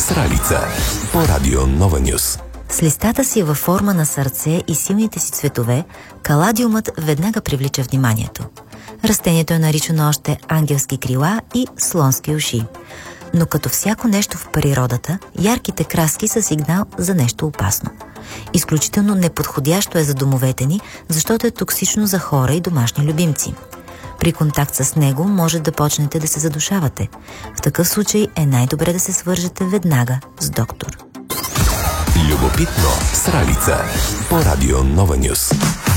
Сралица по радио Нова Нюс. С листата си във форма на сърце и силните си цветове, каладиумът веднага привлича вниманието. Растението е наричано още ангелски крила и слонски уши. Но като всяко нещо в природата, ярките краски са сигнал за нещо опасно. Изключително неподходящо е за домовете ни, защото е токсично за хора и домашни любимци. При контакт с него може да почнете да се задушавате. В такъв случай е най-добре да се свържете веднага с доктор. Любопитно Сралица по радио Нова Нюс.